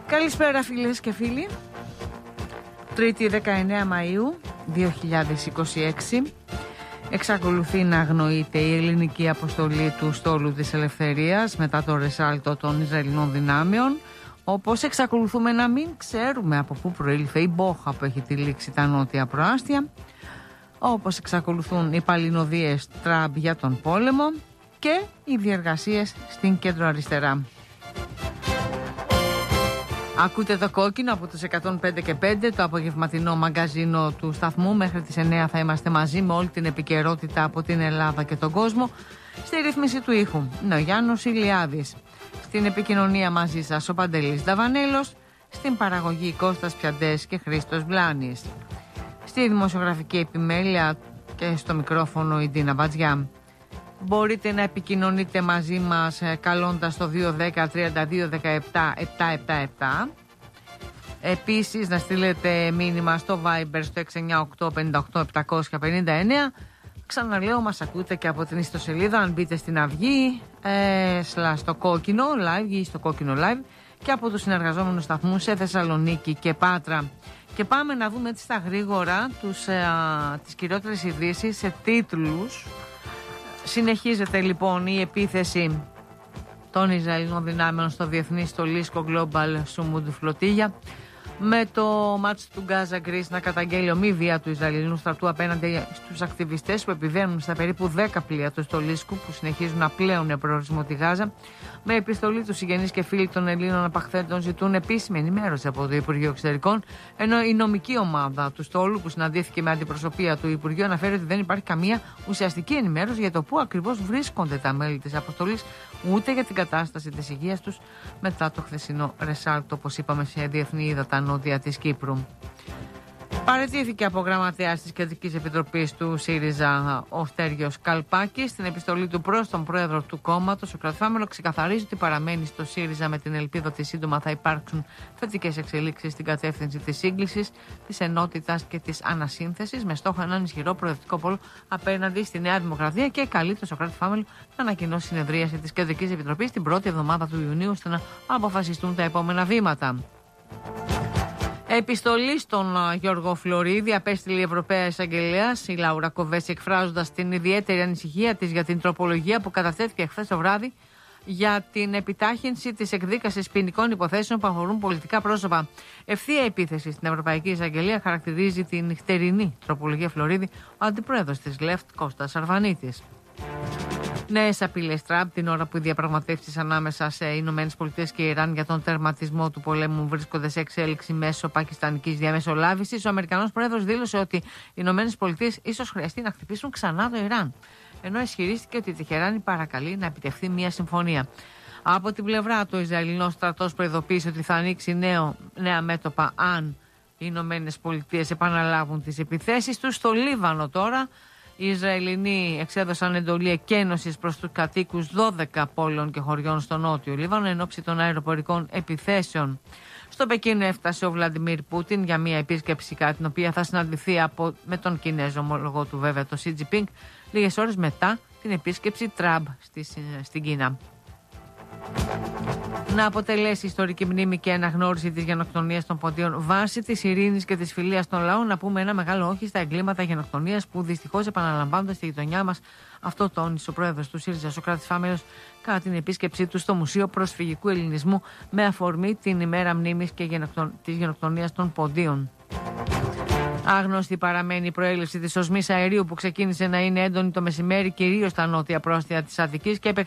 Καλησπέρα φίλες και φίλοι. Τρίτη 19 Μαΐου 2026. Εξακολουθεί να αγνοείται η ελληνική αποστολή του στόλου της Ελευθερίας μετά το ρεσάλτο των Ισραηλινών δυνάμεων, όπως εξακολουθούμε να μην ξέρουμε από πού προήλθε η μπόχα που έχει τυλίξει τα νότια προάστια, όπως εξακολουθούν οι παλινοδίες Τραμπ για τον πόλεμο και οι διεργασίες στην κέντρο αριστερά. Ακούτε το κόκκινο από τους 105 και 5, το απογευματινό μαγκαζίνο του σταθμού. Μέχρι τις 9 θα είμαστε μαζί με όλη την επικαιρότητα από την Ελλάδα και τον κόσμο. Στη ρύθμιση του ήχου είναι ο Γιάννος Ηλιάδης. Στην επικοινωνία μαζί σας ο Παντελής Δαβανέλος. Στην παραγωγή Κώστας Πιαντές και Χρήστος Μπλάνης. Στη δημοσιογραφική επιμέλεια και στο μικρόφωνο η Ντίνα Μπατζιά. Μπορείτε να επικοινωνείτε μαζί μας καλώντας το 210-32-17-777. Επίσης να στείλετε μήνυμα στο Viber στο 698-58-759. Ξαναλέω, μας ακούτε και από την ιστοσελίδα. Αν μπείτε στην Αυγή στο Κόκκινο Live ή στο Κόκκινο Live και από τους συνεργαζόμενους σταθμούς σε Θεσσαλονίκη και Πάτρα. Και πάμε να δούμε έτσι στα γρήγορα τις κυριότερες ειδήσεις σε τίτλους. Συνεχίζεται λοιπόν η επίθεση των Ισραηλινών δυνάμεων στο διεθνή στολίσκο Global Sumud Flotilla, με το μάτς του Gaza Greece να καταγγέλει ομή βία του Ισραηλινού στρατού απέναντι στους ακτιβιστές που επιβαίνουν στα περίπου 10 πλοία του στολίσκου που συνεχίζουν να πλέουν προορισμό τη Γάζα. Με επιστολή του συγγενείς και φίλοι των Ελλήνων απαχθέντων ζητούν επίσημη ενημέρωση από το Υπουργείο Εξωτερικών, ενώ η νομική ομάδα του στόλου που συναντήθηκε με αντιπροσωπεία του Υπουργείου αναφέρει ότι δεν υπάρχει καμία ουσιαστική ενημέρωση για το πού ακριβώς βρίσκονται τα μέλη της αποστολής, ούτε για την κατάσταση της υγείας τους μετά το χθεσινό ρεσάλτο, όπως είπαμε, σε διεθνή ύδατα νότια της Κύπρου. Παραιτήθηκε από γραμματέας της Κεντρικής Επιτροπής του ΣΥΡΙΖΑ ο Στέργιος Καλπάκης. Στην επιστολή του προς τον πρόεδρο του κόμματος, ο κρατουφάμενο ξεκαθαρίζει ότι παραμένει στο ΣΥΡΙΖΑ με την ελπίδα ότι σύντομα θα υπάρξουν θετικές εξελίξεις στην κατεύθυνση της σύγκλησης, της ενότητας και της ανασύνθεσης, με στόχο έναν ισχυρό προοδευτικό πόλο απέναντι στη Νέα Δημοκρατία, και καλεί τον Σωκράτη Φάμελο να ανακοινώσει συνεδρίαση της Κεντρικής Επιτροπής την πρώτη εβδομάδα του Ιουνίου, ώστε να αποφασιστούν τα επόμενα βήματα. Επιστολή στον Γιώργο Φλωρίδη απέστειλε η Ευρωπαία Εισαγγελέας, η Λάουρα Κοβέση, εκφράζοντας την ιδιαίτερη ανησυχία της για την τροπολογία που καταθέθηκε χθες το βράδυ για την επιτάχυνση της εκδίκασης ποινικών υποθέσεων που αφορούν πολιτικά πρόσωπα. Ευθεία επίθεση στην Ευρωπαϊκή Εισαγγελία χαρακτηρίζει την νυχτερινή τροπολογία Φλωρίδη ο αντιπρόεδρος της ΛΕΦΤ Κώστας Αρβανίτης. Νέες απειλές Τραμπ την ώρα που οι διαπραγματεύσεις ανάμεσα σε Ηνωμένες Πολιτείες και Ιράν για τον τερματισμό του πολέμου βρίσκονται σε εξέλιξη μέσω πακιστανικής διαμεσολάβησης. Ο Αμερικανός πρόεδρος δήλωσε ότι οι Ηνωμένες Πολιτείες ίσως χρειαστεί να χτυπήσουν ξανά το Ιράν, ενώ ισχυρίστηκε ότι η Τεχεράνη παρακαλεί να επιτευχθεί μια συμφωνία. Από την πλευρά του, ο Ισραηλινός στρατός προειδοποίησε ότι θα ανοίξει νέα μέτωπα αν οι Ηνωμένες Πολιτείες επαναλάβουν τις επιθέσεις τους. Στο Λίβανο τώρα, οι Ισραηλινοί εξέδωσαν εντολή εκένωσης προς τους κατοίκους 12 πόλεων και χωριών στο νότιο Λίβανο εν ώψη των αεροπορικών επιθέσεων. Στο Πεκίνο έφτασε ο Βλαντιμίρ Πούτιν για μια επίσκεψη κατά την οποία θα συναντηθεί με τον Κινέζο ομολογό του, βέβαια, το Σι Τζινπίνγκ, λίγες ώρες μετά την επίσκεψη Τραμπ στην Κίνα. Να αποτελέσει ιστορική μνήμη και αναγνώριση της γενοκτονίας των ποντίων βάση της ειρήνης και της φιλίας των λαών, να πούμε ένα μεγάλο όχι στα εγκλήματα γενοκτονίας που δυστυχώς επαναλαμβάνονται στη γειτονιά μας. Αυτό τόνισε ο πρόεδρος του ΣΥΡΙΖΑ, Σωκράτης Φάμελος, κατά την επίσκεψή του στο Μουσείο Προσφυγικού Ελληνισμού με αφορμή την ημέρα μνήμης και της γενοκτονίας των ποντίων. Άγνωστη παραμένει η προέλευση της οσμής αερίου που ξεκίνησε να είναι έντονη το μεσημέρι κυρίως στα νότια πρόστια της Αττικής και